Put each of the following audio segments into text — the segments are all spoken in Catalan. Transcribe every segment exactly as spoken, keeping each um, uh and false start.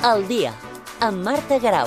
Al dia, amb Marta Garau.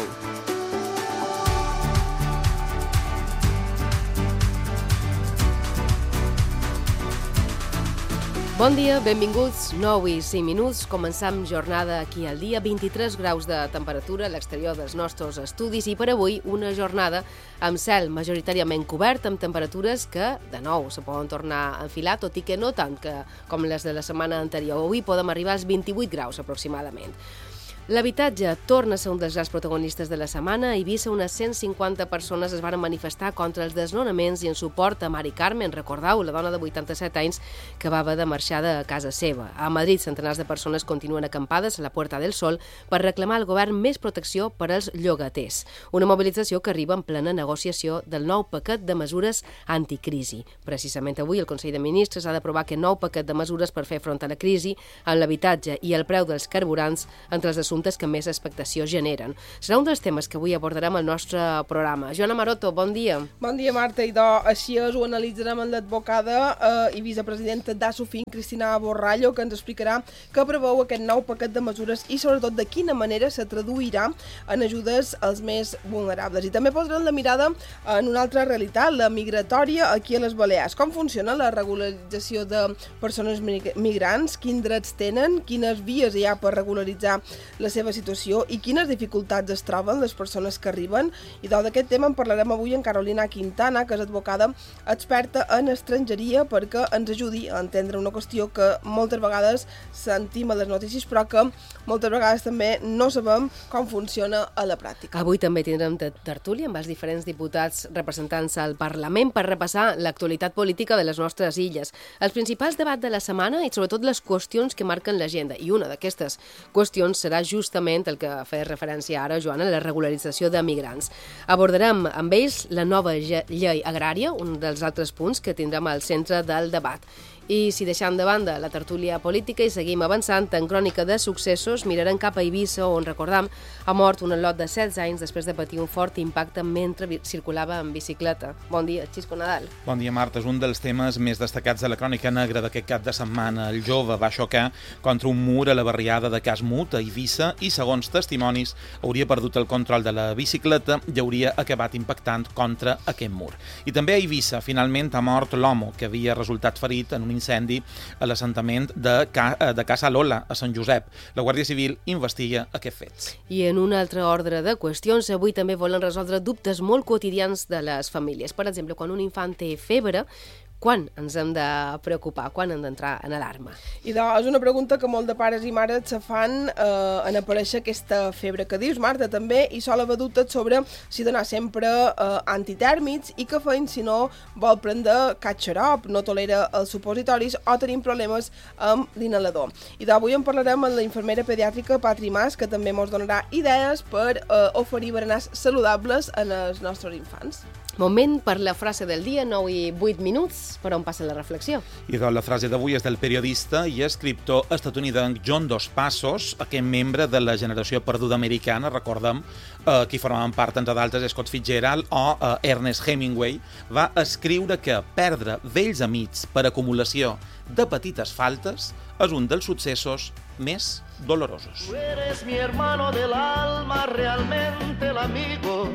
Bon dia, benvinguts, nou i cinc minuts. Començam jornada aquí al dia, vint-i-tres graus de temperatura a l'exterior dels nostres estudis i per avui una jornada amb cel majoritàriament cobert, amb temperatures que, de nou, se poden tornar a enfilar, tot i que no tant que com les de la setmana anterior. Avui podem arribar als vint-i-vuit graus aproximadament. L'habitatge torna a ser un dels grans protagonistes de la setmana. A Eivissa, unes cent cinquanta persones es van manifestar contra els desnonaments i en suport a Mari Carmen, recordeu, la dona de vuitanta-set anys que va haver de marxar de casa seva. A Madrid, centenars de persones continuen acampades a la Puerta del Sol per reclamar al govern més protecció per als llogaters. Una mobilització que arriba en plena negociació del nou paquet de mesures anticrisi. Precisament avui el Consell de Ministres ha d'aprovar aquest nou paquet de mesures per fer front a la crisi en l'habitatge i el preu dels carburants entre els assumptes que més expectació generen. Serà un dels temes que avui abordarem al nostre programa. Joana Maroto, bon dia. Bon dia, Marta. Idò, així és, ho analitzarem amb l'advocada eh, i vicepresidenta d'Asofin, Cristina Borrallo, que ens explicarà què preveu aquest nou paquet de mesures i sobretot de quina manera se traduirà en ajudes als més vulnerables. I també posarem la mirada en una altra realitat, la migratòria aquí a les Balears. Com funciona la regularització de persones migrants? Quins drets tenen? Quines vies hi ha per regularitzar la seva situació i quines dificultats es troben les persones que arriben. I d'aquest tema en parlarem avui amb Carolina Quintana, que és advocada experta en estrangeria, perquè ens ajudi a entendre una qüestió que moltes vegades sentim a les notícies, però que moltes vegades també no sabem com funciona a la pràctica. Avui també tindrem tertúlia amb els diferents diputats representants al Parlament per repassar l'actualitat política de les nostres illes, els principals debats de la setmana i sobretot les qüestions que marquen l'agenda. I una d'aquestes qüestions serà justament el que feia referència ara, Joana, la regularització de migrants. Abordarem amb ells la nova llei agrària, un dels altres punts que tindrem al centre del debat. I si deixem de banda la tertúlia política i seguim avançant en crònica de successos, mirarem cap a Eivissa, on, recordam, ha mort un al·lot de setze anys després de patir un fort impacte mentre circulava en bicicleta. Bon dia, Xisco Nadal. Bon dia, Marta. És un dels temes més destacats de la crònica negra d'aquest cap de setmana. El jove va xocar contra un mur a la barriada de Casmut, a Eivissa, i, segons testimonis, hauria perdut el control de la bicicleta i hauria acabat impactant contra aquest mur. I també a Eivissa, finalment, ha mort l'home que havia resultat ferit en un incendi a l'assentament de, Ca... de Casa Lola, a Sant Josep. La Guàrdia Civil investiga aquests fets. I en un altre ordre de qüestions, avui també volen resoldre dubtes molt quotidians de les famílies. Per exemple, quan un infant té febre, quan ens hem de preocupar? Quan hem d'entrar en alarma? I doncs, és una pregunta que molt de pares i mares se fan eh, en aparèixer aquesta febre que dius, Marta, també, i sol haver dubtes sobre si donar sempre eh, antitèrmics i què feim si no vol prendre cap xarop, no tolera els supositoris o tenim problemes amb l'inhalador. I doncs, avui en parlarem amb la infermera pediàtrica Patri Mas, que també ens donarà idees per eh, oferir berenars saludables als nostres infants. Moment per la frase del dia, nou i vuit minuts, per on passa la reflexió. I doncs la frase d'avui és del periodista i escriptor estatunidenc John Dos Passos, aquest membre de la generació perduda americana, recordem, eh, qui formaven part, entre d'altres, Scott Fitzgerald o eh, Ernest Hemingway, va escriure que perdre vells amics per acumulació de petites faltes és un dels successos més dolorosos. Tu eres mi hermano del alma, realmente el amigo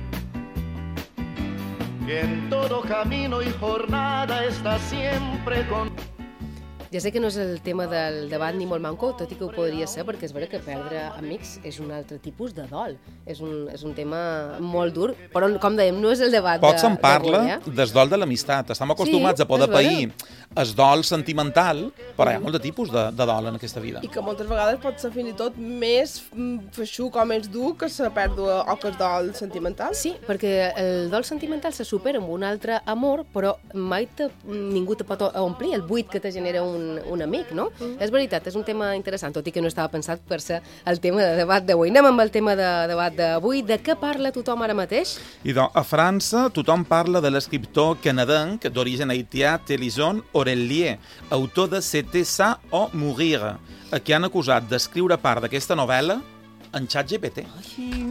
que en todo camino y jornada está siempre con... Ja sé que no és el tema del debat ni molt manco, tot i que ho podria ser, perquè és vera que perdre amics és un altre tipus de dol. És un, és un tema molt dur, però, com dèiem, no és el debat Poc de, se'n parla d'avui, eh? del dol de l'amistat. Estem acostumats Sí, a poder és vera. pair el dol sentimental, però hi ha molt de tipus de, de dol en aquesta vida. I que moltes vegades pot ser fins i tot més mm, feixuc o més dur que la pèrdua o que el dol sentimental. Sí, perquè el dol sentimental se supera amb un altre amor, però mai te, ningú te pot omplir el buit que te genera un, un amic, no? Mm. És veritat, és un tema interessant, tot i que no estava pensat per ser el tema de debat d'avui. Anem amb el tema de debat d'avui. De què parla tothom ara mateix? I doncs, a França, tothom parla de l'escriptor canadenc d'origen haitià Télisson Aurelier, autor de C'était ça ou mourir, a qui han acusat d'escriure part d'aquesta novel·la en ChatGPT.